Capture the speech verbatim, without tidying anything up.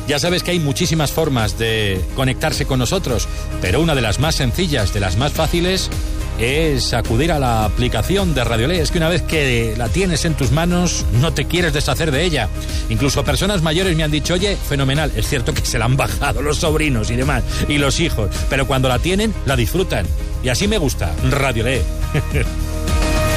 Ya sabes que hay muchísimas formas de conectarse con nosotros, pero una de las más sencillas, de las más fáciles, es acudir a la aplicación de Radiolé. Es que una vez que la tienes en tus manos, no te quieres deshacer de ella. Incluso personas mayores me han dicho, oye, fenomenal. Es cierto que se la han bajado los sobrinos y demás, y los hijos, pero cuando la tienen, la disfrutan. Y así me gusta, Radiolé.